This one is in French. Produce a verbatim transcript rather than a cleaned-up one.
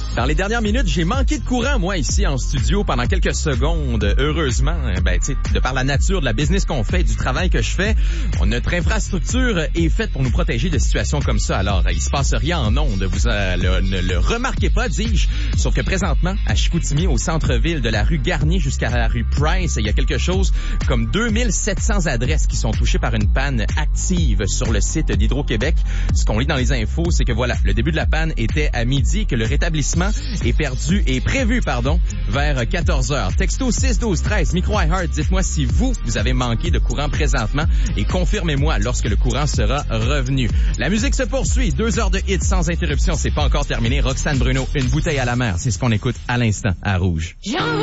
Dans les dernières minutes, j'ai manqué de courant, moi, ici en studio, pendant quelques secondes. Heureusement, ben, tu sais, de par la nature de la business qu'on fait, du travail que je fais, notre infrastructure est faite pour nous protéger de situations comme ça. Alors, il se passe rien en ondes. Vous euh, le, ne le remarquez pas, dis-je. Sauf que présentement, à Chicoutimi, au centre-ville, de la rue Garnier jusqu'à la rue Price, il y a quelque chose comme deux mille sept cents adresses qui sont touchées par une panne active sur le site d'Hydro-Québec. Ce qu'on lit dans les infos, c'est que voilà, le début de la panne était à midi, que le rétablissement est perdu et prévu, pardon, vers quatorze heures. Texto six douze treize, micro iHeart, dites-moi si vous, vous avez manqué de courant présentement et confirmez-moi lorsque le courant sera revenu. La musique se poursuit, deux heures de hits sans interruption, c'est pas encore terminé. Roxane Bruno, une bouteille à la mer, c'est ce qu'on écoute à l'instant à Rouge.